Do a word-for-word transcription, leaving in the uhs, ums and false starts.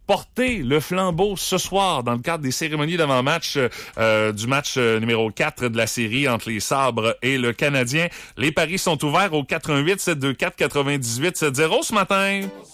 porter le flambeau ce soir dans le cadre des cérémonies d'avant-match euh, du match euh, numéro quatre de la série entre les Sabres et le Canadien. Les paris sont ouverts au quatre un huit, sept deux quatre, neuf huit sept zéro ce matin.